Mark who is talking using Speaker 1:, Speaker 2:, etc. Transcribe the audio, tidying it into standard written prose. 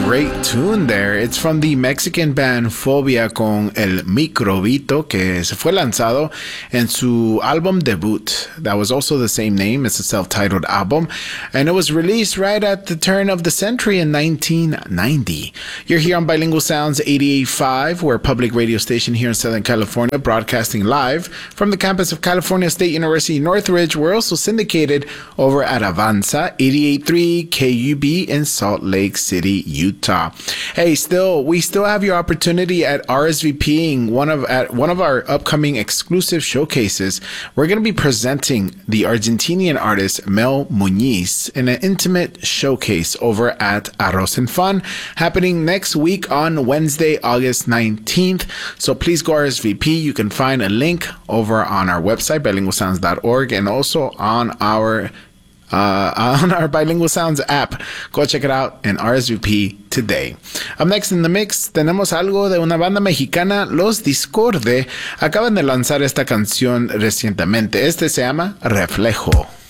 Speaker 1: great tune there. It's from the Mexican band Phobia con El Microbito, que se fue lanzado en su album debut. That was also the same name. It's a self-titled album. And it was released right at the turn of the century in 1990. You're here on Bilingual Sounds 88.5. We're a public radio station here in Southern California, broadcasting live from the campus of California State University, Northridge. We're also syndicated over at Avanza 88.3 KUB in Salt Lake City, Utah. Hey, we still have your opportunity at RSVPing one of our upcoming exclusive showcases. We're going to be presenting the Argentinian artist Mel Muñiz in an intimate showcase over at Arroz and Fun, happening next week on Wednesday, August 19th. So please go RSVP. You can find a link over on our website, bilingualsounds.org, and also on our Bilingual Sounds app. Go check it out and RSVP today. Up next in the mix, tenemos algo de una banda mexicana, Los Discorde. Acaban de lanzar esta canción recientemente. Este se llama Reflejo.